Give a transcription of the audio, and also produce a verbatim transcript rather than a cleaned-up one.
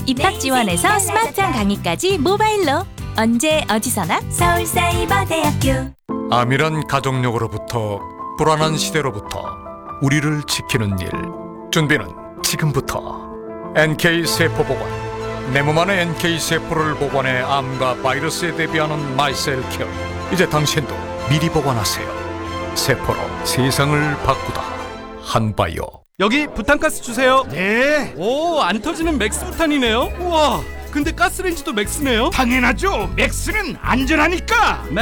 입학 지원에서 스마트한 강의까지 모바일로 언제 어디서나 서울사이버대학교. 암이란 가족력으로부터 불안한 시대로부터 우리를 지키는 일. 준비는 지금부터. 엔케이 세포 보관. 내 몸 안의 엔케이 세포를 보관해 암과 바이러스에 대비하는 마이셀 케어. 이제 당신도 미리 보관하세요. 세포로 세상을 바꾸다. 한바이오. 여기 부탄가스 주세요. 네, 오, 안 터지는 맥스 부탄이네요. 우와, 근데 가스레인지도 맥스네요. 당연하죠. 맥스는 안전하니까.